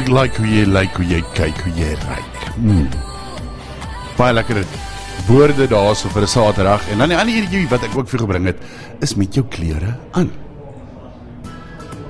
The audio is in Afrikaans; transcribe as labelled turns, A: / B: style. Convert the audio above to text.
A: Ek like hoe jy lyk, hoe jy kyk, hoe jy ryk. Baie lekker woorde daar so vir 'n Saterdag. En dan die ander enetjie wat ek ook vir gebring het, is met jou klere aan.